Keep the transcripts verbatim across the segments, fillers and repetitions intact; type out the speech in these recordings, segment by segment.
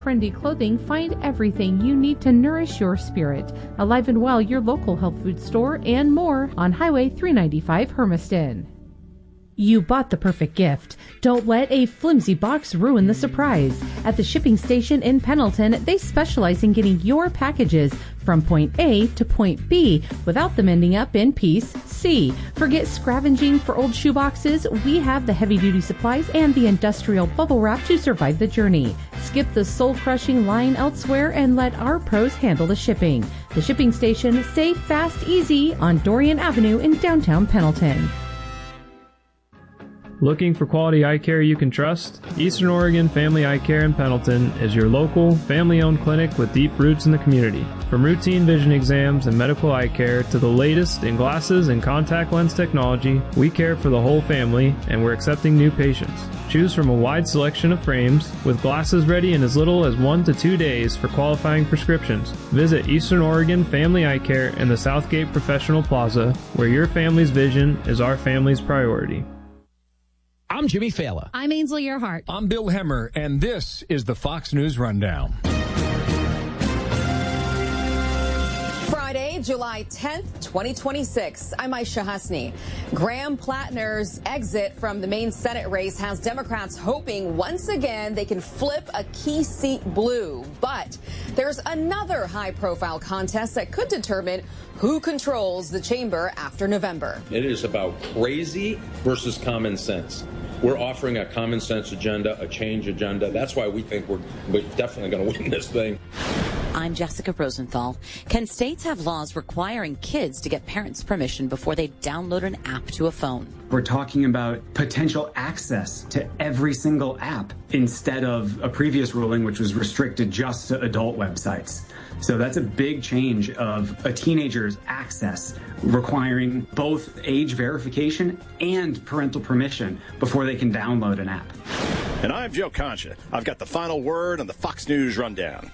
Trendy Clothing, find everything you need to nourish your spirit. Alive and Well, your local health food store, and more on Highway three ninety-five, Hermiston. You bought the perfect gift. Don't let a flimsy box ruin the surprise. At the shipping station in Pendleton, they specialize in getting your packages from point A to point B without them ending up in piece C. Forget scavenging for old shoeboxes. We have the heavy-duty supplies and the industrial bubble wrap to survive the journey. Skip the soul-crushing line elsewhere and let our pros handle the shipping. The shipping station, safe, fast, easy on Dorian Avenue in downtown Pendleton. Looking for quality eye care you can trust? Eastern Oregon Family Eye Care in Pendleton is your local, family-owned clinic with deep roots in the community. From routine vision exams and medical eye care to the latest in glasses and contact lens technology, we care for the whole family and we're accepting new patients. Choose from a wide selection of frames with glasses ready in as little as one to two days for qualifying prescriptions. Visit Eastern Oregon Family Eye Care in the Southgate Professional Plaza, where your family's vision is our family's priority. I'm Jimmy Fallon. I'm Ainsley Earhart. I'm Bill Hemmer, and this is the Fox News Rundown. Friday, July tenth, twenty twenty-six. I'm Aisha Hasni. Graham Plattner's exit from the Maine Senate race has Democrats hoping once again they can flip a key seat blue. But there's another high-profile contest that could determine who controls the chamber after November. It is about crazy versus common sense. We're offering a common sense agenda, a change agenda. That's why we think we're, we're definitely going to win this thing. I'm Jessica Rosenthal. Can states have laws requiring kids to get parents' permission before they download an app to a phone? We're talking about potential access to every single app instead of a previous ruling which was restricted just to adult websites. So that's a big change of a teenager's access, requiring both age verification and parental permission before they can download an app. And I'm Joe Concha. I've got the final word on the Fox News Rundown.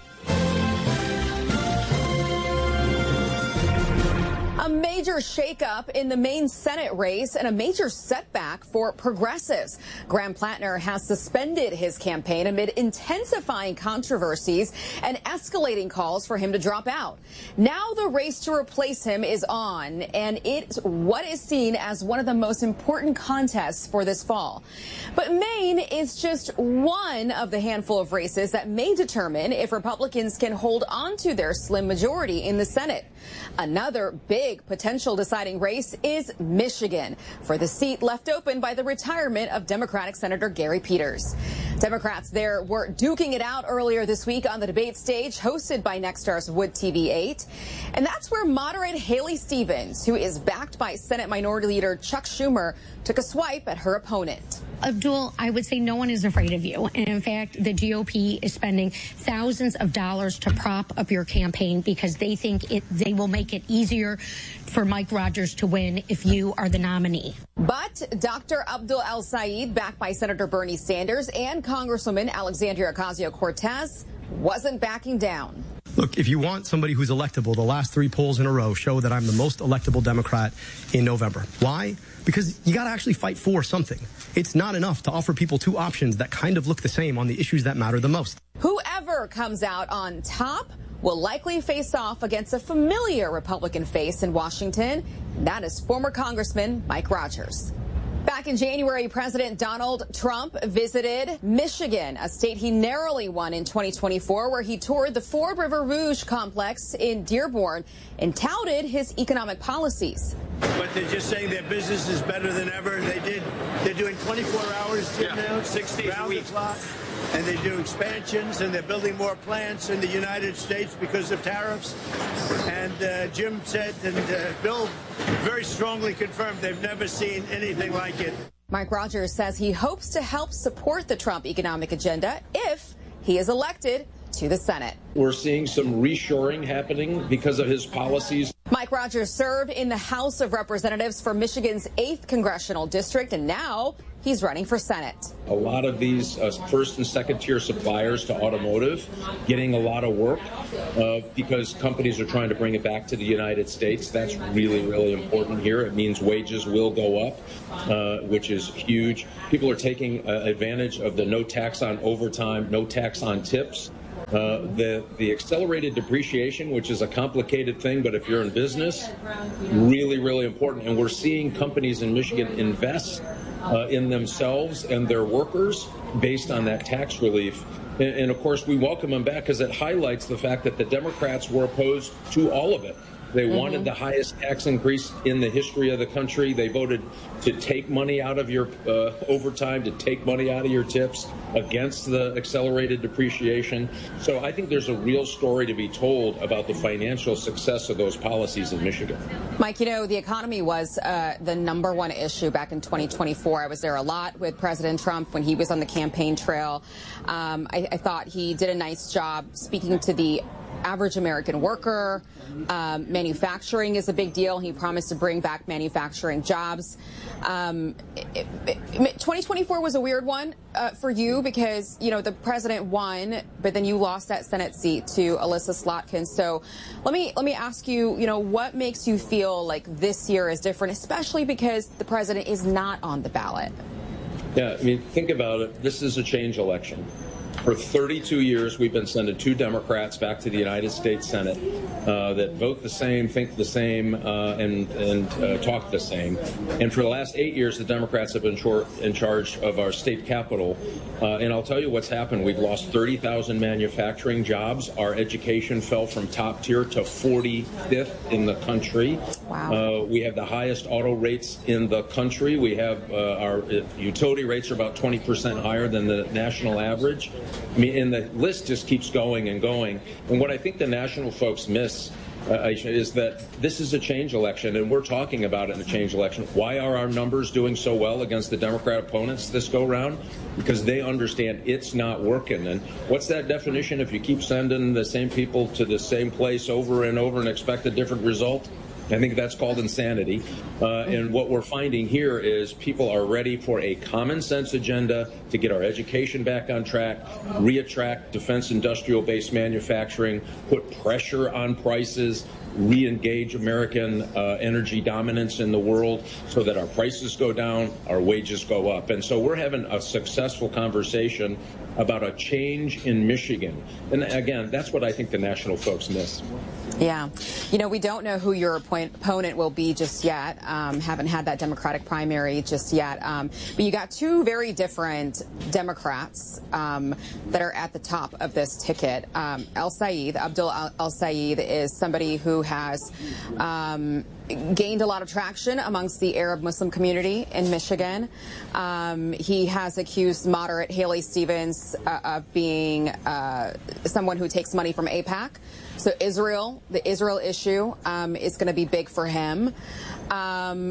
A major shakeup in the Maine Senate race and a major setback for progressives. Graham Plattner has suspended his campaign amid intensifying controversies and escalating calls for him to drop out. Now the race to replace him is on, and it's what is seen as one of the most important contests for this fall. But Maine is just one of the handful of races that may determine if Republicans can hold on to their slim majority in the Senate. Another big potential deciding race is Michigan, for the seat left open by the retirement of Democratic Senator Gary Peters. Democrats there were duking it out earlier this week on the debate stage hosted by Nexstar's Wood T V eight. And that's where moderate Haley Stevens, who is backed by Senate Minority Leader Chuck Schumer, took a swipe at her opponent. Abdul, I would say no one is afraid of you. And in fact, the G O P is spending thousands of dollars to prop up your campaign because they think it, they will make it easier for Mike Rogers to win if you are the nominee. But Doctor Abdul El-Sayed, backed by Senator Bernie Sanders and Congresswoman Alexandria Ocasio-Cortez, wasn't backing down. Look, if you want somebody who's electable, the last three polls in a row show that I'm the most electable Democrat in November. Why? Because you got to actually fight for something. It's not enough to offer people two options that kind of look the same on the issues that matter the most. Whoever comes out on top will likely face off against a familiar Republican face in Washington. That is former Congressman Mike Rogers. Back in January, President Donald Trump visited Michigan, a state he narrowly won in twenty twenty-four, where he toured the Ford River Rouge complex in Dearborn and touted his economic policies. But they're just saying their business is better than ever. They did. They're doing twenty-four hours yeah. now, sixty round the clock, and they do expansions, and they're building more plants in the United States because of tariffs. And uh, Jim said, and uh, Bill very strongly confirmed, they've never seen anything like it. Mike Rogers says he hopes to help support the Trump economic agenda if he is elected to the Senate. We're seeing some reshoring happening because of his policies. Mike Rogers served in the House of Representatives for Michigan's eighth congressional district, and now he's running for Senate. A lot of these uh, first and second tier suppliers to automotive getting a lot of work uh, because companies are trying to bring it back to the United States. That's really, really important here. It means wages will go up, uh, which is huge. People are taking uh, advantage of the no tax on overtime, no tax on tips. Uh, the, the accelerated depreciation, which is a complicated thing, but if you're in business, really, really important. And we're seeing companies in Michigan invest uh, in themselves and their workers based on that tax relief. And, and of course, we welcome them back because it highlights the fact that the Democrats were opposed to all of it. They mm-hmm. wanted the highest tax increase in the history of the country. They voted to take money out of your uh, overtime, to take money out of your tips, against the accelerated depreciation. So I think there's a real story to be told about the financial success of those policies in Michigan. Mike, you know, the economy was uh, the number one issue back in twenty twenty-four. I was there a lot with President Trump when he was on the campaign trail. Um, I, I thought he did a nice job speaking to the average American worker. Um, manufacturing is a big deal. He promised to bring back manufacturing jobs. Um, it, it, twenty twenty-four was a weird one uh, for you because, you know, the president won, but then you lost that Senate seat to Elissa Slotkin. So let me let me ask you, you know, what makes you feel like this year is different, especially because the president is not on the ballot? Yeah, I mean, think about it. This is a change election. For thirty-two years, we've been sending two Democrats back to the United States Senate uh, that vote the same, think the same, uh, and, and uh, talk the same. And for the last eight years, the Democrats have been short in charge of our state capitol. Uh, and I'll tell you what's happened. We've lost thirty thousand manufacturing jobs. Our education fell from top tier to forty-fifth in the country. Wow. Uh, we have the highest auto rates in the country. We have uh, our utility rates are about twenty percent higher than the national average. I mean, and the list just keeps going and going. And what I think the national folks miss uh, is that this is a change election, and we're talking about it in a change election. Why are our numbers doing so well against the Democrat opponents this go round? Because they understand it's not working. And what's that definition if you keep sending the same people to the same place over and over and expect a different result? I think that's called insanity. Uh, and what we're finding here is people are ready for a common sense agenda to get our education back on track, re-attract defense industrial-based manufacturing, put pressure on prices, re-engage American uh, energy dominance in the world so that our prices go down, our wages go up. And so we're having a successful conversation about a change in Michigan. And again, that's what I think the national folks miss. Yeah. You know, we don't know who your opponent will be just yet. Um, haven't had that Democratic primary just yet. Um, but you got two very different Democrats um, that are at the top of this ticket. Um, El-Sayed, Abdul El-Sayed, is somebody who has um, gained a lot of traction amongst the Arab Muslim community in Michigan. Um, he has accused moderate Haley Stevens uh, of being uh, someone who takes money from AIPAC. So Israel, the Israel issue um, is going to be big for him. Um,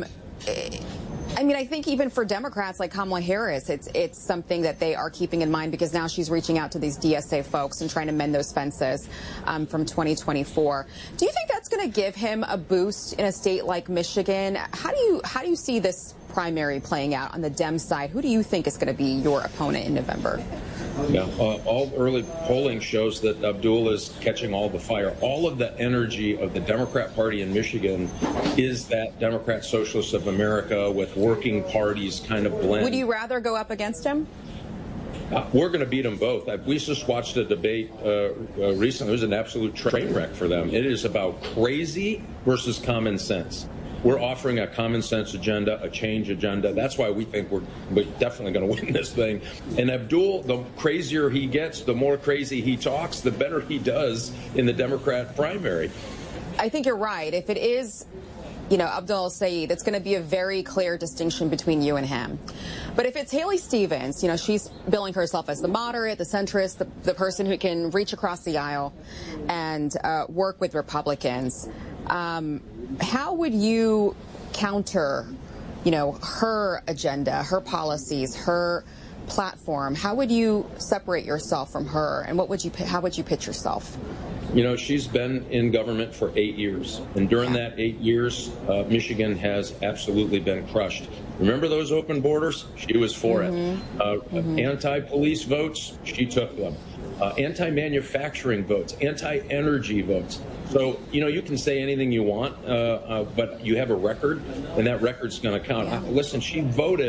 I mean, I think even for Democrats like Kamala Harris, it's it's something that they are keeping in mind because now she's reaching out to these D S A folks and trying to mend those fences um, from twenty twenty-four. Do you think that's going to give him a boost in a state like Michigan? How do you how do you see this primary playing out on the Dem side? Who do you think is going to be your opponent in November? Yeah, uh, all early polling shows that Abdul is catching all the fire. All of the energy of the Democrat Party in Michigan is that Democrat Socialists of America with working parties kind of blend. Would you rather go up against him? Uh, we're going to beat them both. I, we just watched a debate uh, uh, recently. It was an absolute train wreck for them. It is about crazy versus common sense. We're offering a common sense agenda, a change agenda. That's why we think we're, we're definitely going to win this thing. And Abdul, the crazier he gets, the more crazy he talks, the better he does in the Democrat primary. I think you're right. If it is, you know, Abdul El-Sayed, it's going to be a very clear distinction between you and him. But if it's Haley Stevens, you know, she's billing herself as the moderate, the centrist, the, the person who can reach across the aisle and uh, work with Republicans. Um, how would you counter, you know, her agenda, her policies, her platform? How would you separate yourself from her? And what would you, how would you pitch yourself? You know, she's been in government for eight years. And during that eight years, uh, Michigan has absolutely been crushed. Remember those open borders? She was for mm-hmm. it. Uh, mm-hmm. Anti-police votes, she took them. Uh, anti-manufacturing votes, anti-energy votes. So, you know, you can say anything you want, uh, uh, but you have a record, and that record's going to count. Uh, listen, she voted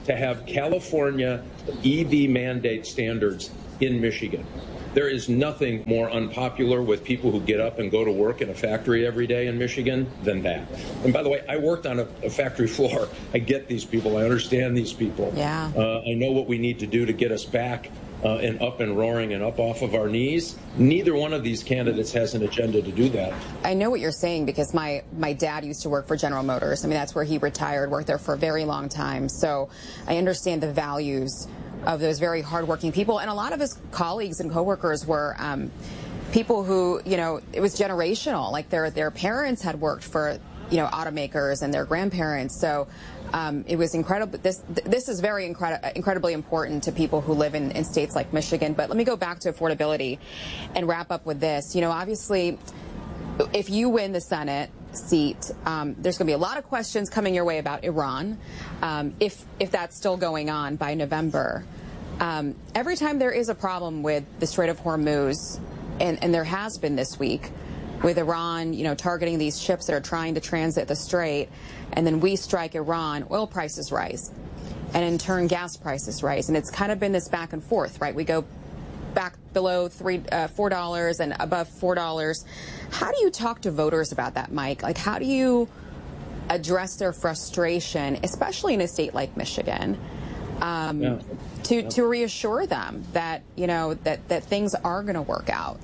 to have California E V mandate standards in Michigan. There is nothing more unpopular with people who get up and go to work in a factory every day in Michigan than that. And by the way, I worked on a, a factory floor. I get these people. I understand these people. Yeah. Uh, I know what we need to do to get us back uh, and up and roaring and up off of our knees. Neither one of these candidates has an agenda to do that. I know what you're saying because my, my dad used to work for General Motors. I mean, that's where he retired, worked there for a very long time. So I understand the values of those very hardworking people. And a lot of his colleagues and coworkers were um, people who, you know, it was generational. Like their their parents had worked for, you know, automakers and their grandparents. So um, it was incredible. This this is very incredi- incredibly important to people who live in, in states like Michigan. But let me go back to affordability and wrap up with this. You know, obviously, if you win the Senate seat, um, there's going to be a lot of questions coming your way about Iran, um, if if that's still going on by November. Um, every time there is a problem with the Strait of Hormuz, and, and there has been this week, with Iran, you know, targeting these ships that are trying to transit the strait, and then we strike Iran, oil prices rise, and in turn gas prices rise, and it's kind of been this back and forth, right? We go back below three, uh, four dollars and above four dollars. How do you talk to voters about that, Mike? Like, how do you address their frustration, especially in a state like Michigan, um, yeah. to yeah. to reassure them that you know that that things are going to work out?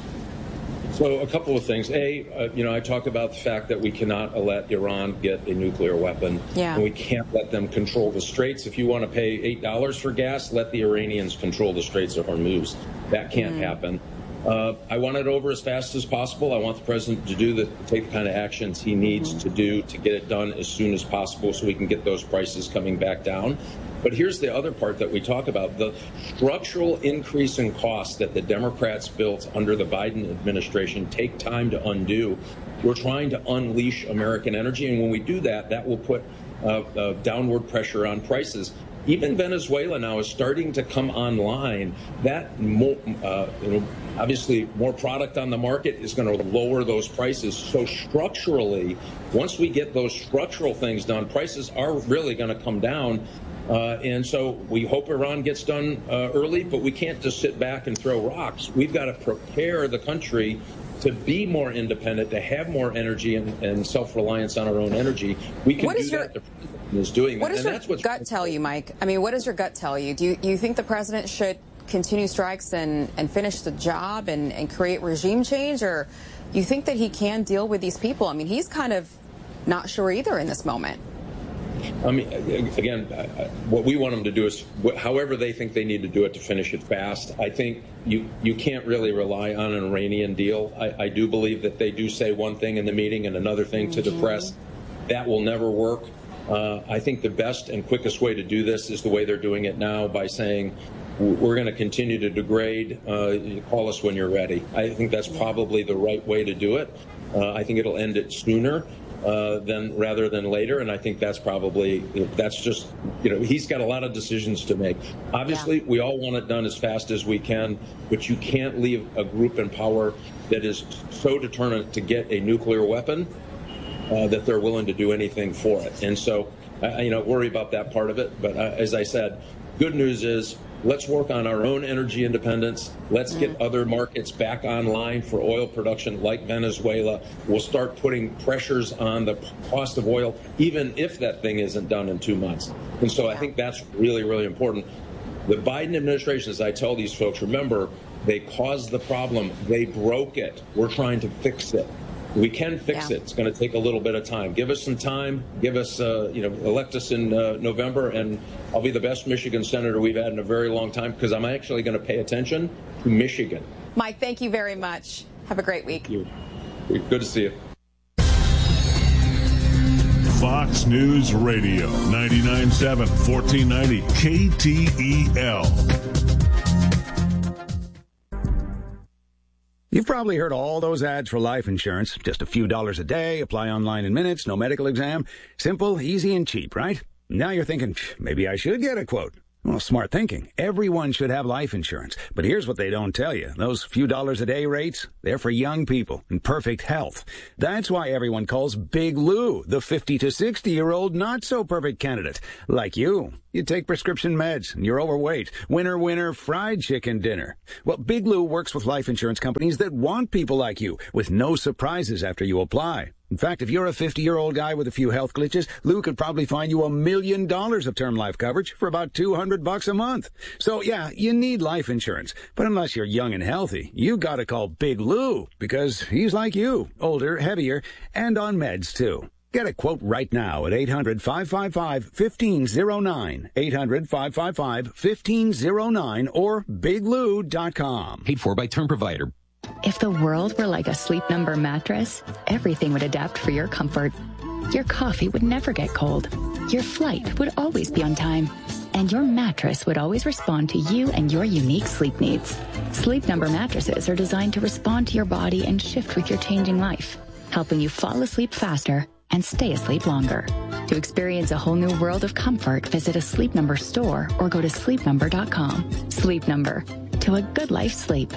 So a couple of things. A, uh, you know, I talk about the fact that we cannot let Iran get a nuclear weapon. Yeah. And we can't let them control the straits. If you want to pay eight dollars for gas, let the Iranians control the Straits of Hormuz. That can't mm. happen. Uh, I want it over as fast as possible. I want the president to do the take the kind of actions he needs mm. to do to get it done as soon as possible so we can get those prices coming back down. But here's the other part that we talk about, the structural increase in costs that the Democrats built under the Biden administration take time to undo. We're trying to unleash American energy, and when we do that, that will put uh, uh, downward pressure on prices. Even Venezuela now is starting to come online. That, more, uh, you know, obviously, more product on the market is going to lower those prices. So structurally, once we get those structural things done, prices are really going to come down. Uh, and so we hope Iran gets done uh, early, but we can't just sit back and throw rocks. We've got to prepare the country to be more independent, to have more energy and, and self-reliance on our own energy. We can what do is your, that. The president is doing that. What does and your that's what's gut tell you, Mike? I mean, what does your gut tell you? Do you, you think the president should continue strikes and, and finish the job and, and create regime change? Or you think that he can deal with these people? I mean, he's kind of not sure either in this moment. I mean, again, what we want them to do is, however they think they need to do it to finish it fast. I think you you can't really rely on an Iranian deal. I, I do believe that they do say one thing in the meeting and another thing mm-hmm. to the press. That will never work. Uh, I think the best and quickest way to do this is the way they're doing it now, by saying, we're going to continue to degrade. Uh, call us when you're ready. I think that's probably the right way to do it. Uh, I think it'll end it sooner. Uh, than rather than later, and I think that's probably that's just you know he's got a lot of decisions to make. Obviously, yeah. we all want it done as fast as we can, but you can't leave a group in power that is so determined to get a nuclear weapon uh, that they're willing to do anything for it. And so, I, you know, worry about that part of it. But uh, as I said, good news is, let's work on our own energy independence. Let's mm. get other markets back online for oil production like Venezuela. We'll start putting pressures on the cost of oil, even if that thing isn't done in two months. And so I think that's really, really important. The Biden administration, as I tell these folks, remember, they caused the problem. They broke it. We're trying to fix it. We can fix yeah. it. It's going to take a little bit of time. Give us some time. Give us, uh, you know, elect us in uh, November, and I'll be the best Michigan senator we've had in a very long time, because I'm actually going to pay attention to Michigan. Mike, thank you very much. Have a great week. Thank you. Good to see you. Fox News Radio, ninety-nine point seven, fourteen ninety K T E L. You've probably heard all those ads for life insurance. Just a few dollars a day, apply online in minutes, no medical exam. Simple, easy, and cheap, right? Now you're thinking, maybe I should get a quote. Well, smart thinking. Everyone should have life insurance. But here's what they don't tell you. Those few dollars a day rates, they're for young people in perfect health. That's why everyone calls Big Lou the fifty to sixty-year-old not-so-perfect candidate. Like you. You take prescription meds, and you're overweight. Winner, winner, fried chicken dinner. Well, Big Lou works with life insurance companies that want people like you, with no surprises after you apply. In fact, if you're a fifty-year-old guy with a few health glitches, Lou could probably find you a million dollars of term life coverage for about two hundred bucks a month. So, yeah, you need life insurance. But unless you're young and healthy, you gotta call Big Lou, because he's like you, older, heavier, and on meds, too. Get a quote right now at eight hundred, five five five, one five zero nine, eight hundred, five five five, one five zero nine, or big lou dot com. Paid for by Term Provider. If the world were like a Sleep Number mattress, everything would adapt for your comfort. Your coffee would never get cold. Your flight would always be on time. And your mattress would always respond to you and your unique sleep needs. Sleep Number mattresses are designed to respond to your body and shift with your changing life, helping you fall asleep faster and stay asleep longer. To experience a whole new world of comfort, visit a Sleep Number store or go to sleep number dot com. Sleep Number. To a good life sleep.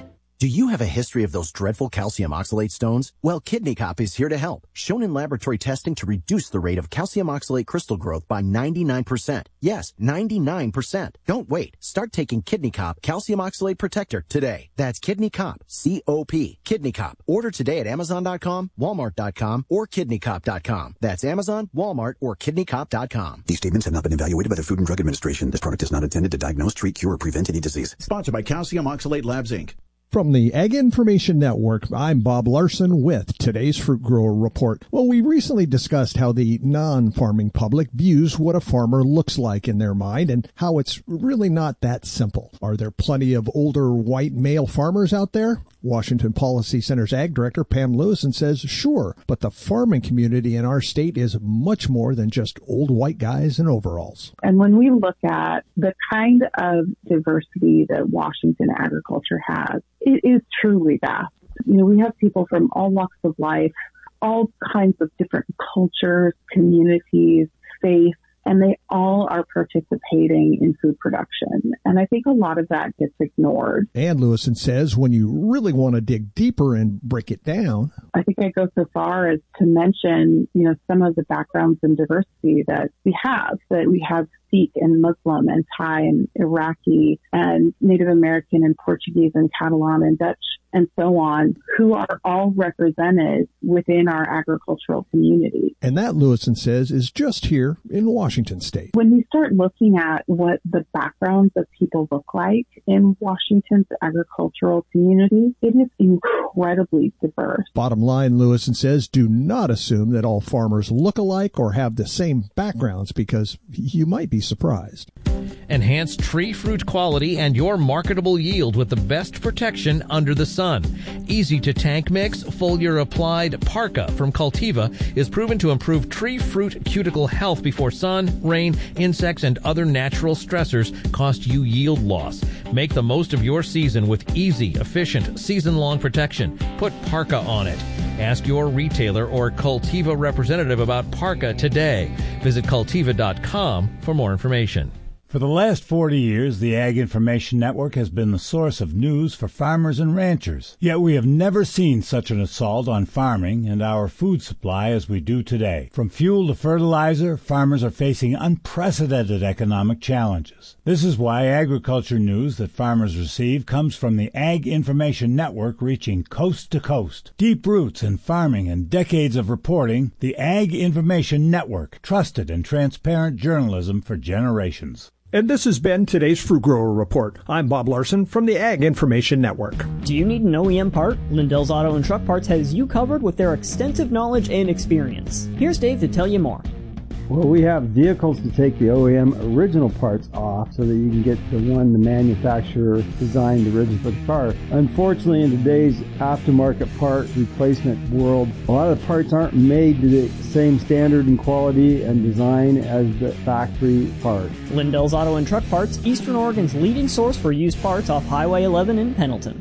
Do you have a history of those dreadful calcium oxalate stones? Well, Kidney Cop is here to help. Shown in laboratory testing to reduce the rate of calcium oxalate crystal growth by ninety-nine percent. Yes, ninety-nine percent. Don't wait. Start taking Kidney Cop Calcium Oxalate Protector today. That's Kidney Cop, C O P. Kidney Cop. Order today at amazon dot com, walmart dot com, or kidney cop dot com. That's Amazon, Walmart, or kidney cop dot com. These statements have not been evaluated by the Food and Drug Administration. This product is not intended to diagnose, treat, cure, or prevent any disease. Sponsored by Calcium Oxalate Labs, Incorporated. From the Ag Information Network, I'm Bob Larson with today's Fruit Grower Report. Well, we recently discussed how the non-farming public views what a farmer looks like in their mind and how it's really not that simple. Are there plenty of older white male farmers out there? Washington Policy Center's Ag Director Pam Lewison says, sure, but the farming community in our state is much more than just old white guys in overalls. And when we look at the kind of diversity that Washington agriculture has, it is truly vast. You know, we have people from all walks of life, all kinds of different cultures, communities, faiths, and they all are participating in food production. And I think a lot of that gets ignored. And Lewison says when you really want to dig deeper and break it down, I think I go so far as to mention, you know, some of the backgrounds and diversity that we have, that we have Sikh and Muslim and Thai and Iraqi and Native American and Portuguese and Catalan and Dutch and so on, who are all represented within our agricultural community. And that, Lewison says, is just here in Washington state. When we start looking at what the backgrounds of people look like in Washington's agricultural community, it is incredibly diverse. Bottom line, Lewison says, do not assume that all farmers look alike or have the same backgrounds, because you might be surprised. Enhance tree fruit quality and your marketable yield with the best protection under the sun. Easy to tank mix, foliar applied Parka from Cultiva is proven to improve tree fruit cuticle health before sun, rain, insects, and other natural stressors cost you yield loss. Make the most of your season with easy, efficient, season-long protection. Put Parka on it. Ask your retailer or Cultiva representative about Parka today. Visit cultiva dot com for more information. For the last forty years, the Ag Information Network has been the source of news for farmers and ranchers. Yet we have never seen such an assault on farming and our food supply as we do today. From fuel to fertilizer, farmers are facing unprecedented economic challenges. This is why agriculture news that farmers receive comes from the Ag Information Network, reaching coast to coast. Deep roots in farming and decades of reporting, the Ag Information Network, trusted and transparent journalism for generations. And this has been today's Fruit Grower Report. I'm Bob Larson from the Ag Information Network. Do you need an O E M part? Lindell's Auto and Truck Parts has you covered with their extensive knowledge and experience. Here's Dave to tell you more. Well, we have vehicles to take the O E M original parts off so that you can get the one the manufacturer designed originally for the car. Unfortunately, in today's aftermarket part replacement world, a lot of the parts aren't made to the same standard and quality and design as the factory part. Lindell's Auto and Truck Parts, Eastern Oregon's leading source for used parts off Highway eleven in Pendleton.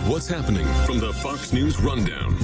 what's happening from the Fox News Rundown.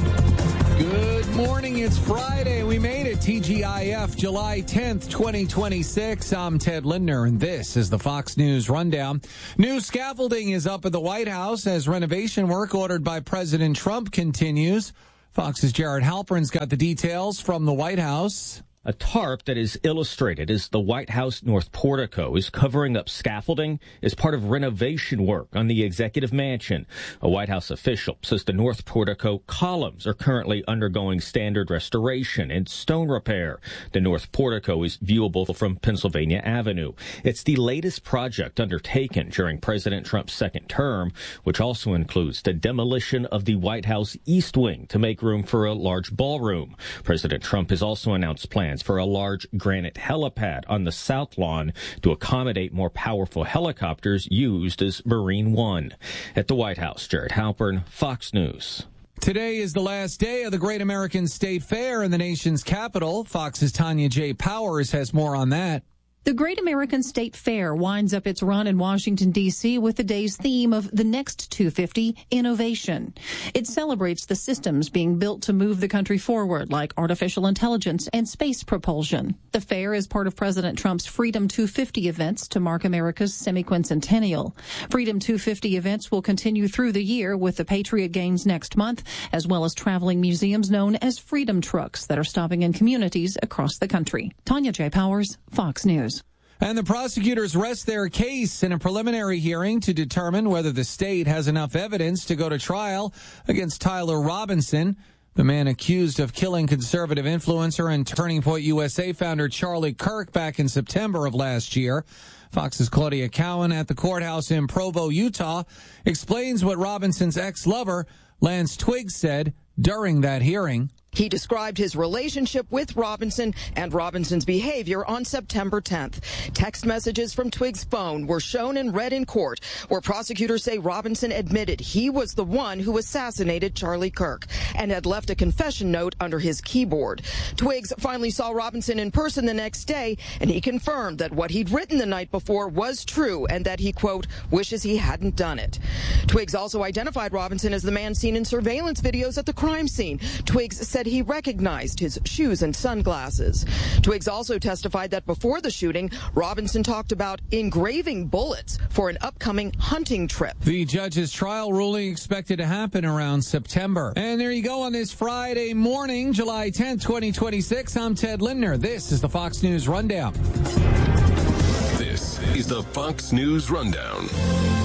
Good morning. It's Friday. We made it. T G I F, July tenth, twenty twenty-six. I'm Ted Lindner, and this is the Fox News Rundown. New scaffolding is up at the White House as renovation work ordered by President Trump continues. Fox's Jared Halpern's got the details from the White House. A tarp that is illustrated as the White House North Portico is covering up scaffolding as part of renovation work on the Executive Mansion. A White House official says the North Portico columns are currently undergoing standard restoration and stone repair. The North Portico is viewable from Pennsylvania Avenue. It's the latest project undertaken during President Trump's second term, which also includes the demolition of the White House East Wing to make room for a large ballroom. President Trump has also announced plans for a large granite helipad on the South Lawn to accommodate more powerful helicopters used as Marine One. At the White House, Jared Halpern, Fox News. Today is the last day of the Great American State Fair in the nation's capital. Fox's Tanya J. Powers has more on that. The Great American State Fair winds up its run in Washington, D C with the day's theme of the next two fifty, innovation. It celebrates the systems being built to move the country forward, like artificial intelligence and space propulsion. The fair is part of President Trump's Freedom two fifty events to mark America's semi-quincentennial. Freedom two fifty events will continue through the year with the Patriot Games next month, as well as traveling museums known as Freedom Trucks that are stopping in communities across the country. Tanya J. Powers, Fox News. And the prosecutors rest their case in a preliminary hearing to determine whether the state has enough evidence to go to trial against Tyler Robinson, the man accused of killing conservative influencer and Turning Point U S A founder Charlie Kirk back in September of last year. Fox's Claudia Cowan at the courthouse in Provo, Utah, explains what Robinson's ex-lover, Lance Twiggs, said during that hearing. He described his relationship with Robinson and Robinson's behavior on September tenth. Text messages from Twiggs' phone were shown and read in court, where prosecutors say Robinson admitted he was the one who assassinated Charlie Kirk and had left a confession note under his keyboard. Twiggs finally saw Robinson in person the next day, and he confirmed that what he'd written the night before was true and that he, quote, wishes he hadn't done it. Twiggs also identified Robinson as the man seen in surveillance videos at the crime scene. Twiggs said he recognized his shoes and sunglasses. Twiggs also testified that before the shooting, Robinson talked about engraving bullets for an upcoming hunting trip. The judge's trial ruling expected to happen around September. And there you go on this Friday morning, July tenth, twenty twenty-six. I'm Ted Lindner. This is the Fox News Rundown. This is the Fox News Rundown.